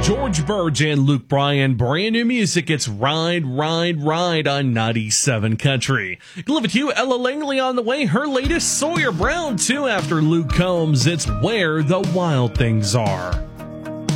George Burge and Luke Bryan, brand new music. It's Ride, Ride, Ride on 97 Country. Delivered to you, Ella Langley on the way. Her latest, Sawyer Brown, too, after Luke Combs. It's Where the Wild Things Are.